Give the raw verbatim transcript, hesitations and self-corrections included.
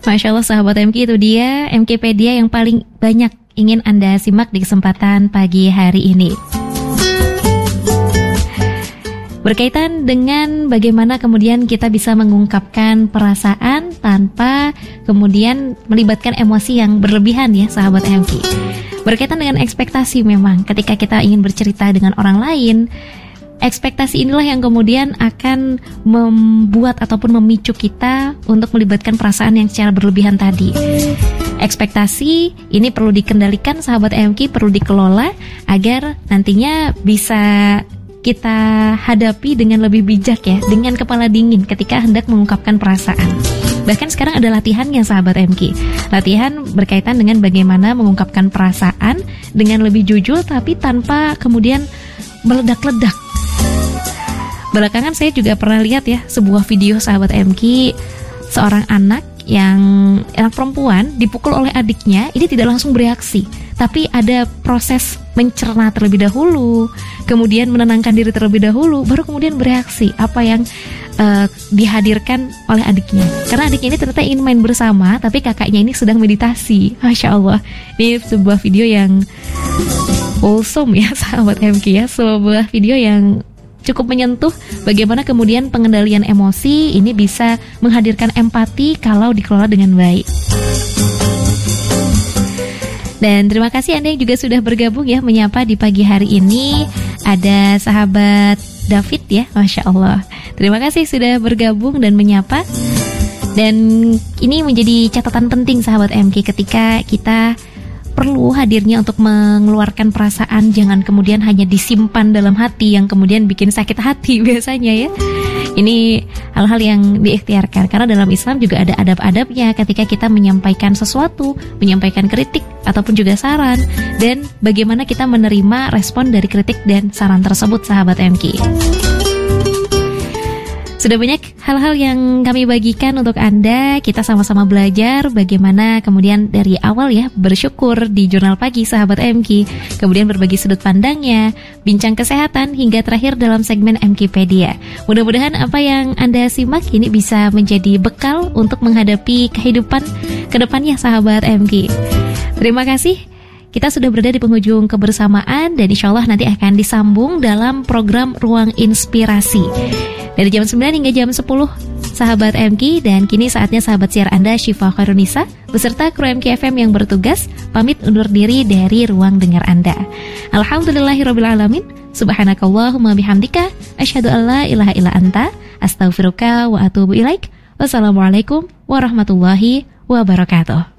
Masya Allah sahabat M K, itu dia Mkpedia yang paling banyak ingin Anda simak di kesempatan pagi hari ini. Berkaitan dengan bagaimana kemudian kita bisa mengungkapkan perasaan tanpa kemudian melibatkan emosi yang berlebihan ya sahabat M K. Berkaitan dengan ekspektasi, memang ketika kita ingin bercerita dengan orang lain, ekspektasi inilah yang kemudian akan membuat ataupun memicu kita untuk melibatkan perasaan yang secara berlebihan tadi. Ekspektasi ini perlu dikendalikan sahabat M K, perlu dikelola agar nantinya bisa kita hadapi dengan lebih bijak ya, dengan kepala dingin ketika hendak mengungkapkan perasaan. Bahkan sekarang ada latihannya sahabat M K. Latihan berkaitan dengan bagaimana mengungkapkan perasaan dengan lebih jujur tapi tanpa kemudian meledak-ledak. Belakangan saya juga pernah lihat ya sebuah video sahabat M K, seorang anak yang anak perempuan dipukul oleh adiknya, ini tidak langsung bereaksi, tapi ada proses mencerna terlebih dahulu, kemudian menenangkan diri terlebih dahulu, baru kemudian bereaksi apa yang uh, dihadirkan oleh adiknya. Karena adiknya ini ternyata ingin main bersama, tapi kakaknya ini sedang meditasi. Masya Allah, ini sebuah video yang wholesome ya sahabat M K ya, sebuah video yang cukup menyentuh bagaimana kemudian pengendalian emosi ini bisa menghadirkan empati kalau dikelola dengan baik. Dan terima kasih Anda yang juga sudah bergabung ya menyapa di pagi hari ini. Ada sahabat David ya, Masya Allah. Terima kasih sudah bergabung dan menyapa. Dan ini menjadi catatan penting sahabat M K ketika kita perlu hadirnya untuk mengeluarkan perasaan, jangan kemudian hanya disimpan dalam hati yang kemudian bikin sakit hati biasanya ya. Ini hal-hal yang diikhtiarkan karena dalam Islam juga ada adab-adabnya ketika kita menyampaikan sesuatu, menyampaikan kritik ataupun juga saran, dan bagaimana kita menerima respon dari kritik dan saran tersebut sahabat M K. Sudah banyak hal-hal yang kami bagikan untuk Anda. Kita sama-sama belajar bagaimana kemudian dari awal ya bersyukur di Jurnal Pagi sahabat M K, kemudian berbagi sudut pandangnya, bincang kesehatan, hingga terakhir dalam segmen Mkpedia. Mudah-mudahan apa yang Anda simak ini bisa menjadi bekal untuk menghadapi kehidupan kedepannya sahabat M K. Terima kasih. Kita sudah berada di penghujung kebersamaan dan insya Allah nanti akan disambung dalam program Ruang Inspirasi dari jam sembilan hingga jam sepuluh sahabat M K. Dan kini saatnya sahabat siar Anda Syifa Khairunisa beserta kru M K F M yang bertugas pamit undur diri dari ruang dengar Anda. Alhamdulillahirrabbilalamin. Subhanakallahumma bihamdika asyhadu an la ilaha illa anta astaghfiruka wa atubu ilaik. Wassalamualaikum warahmatullahi wabarakatuh.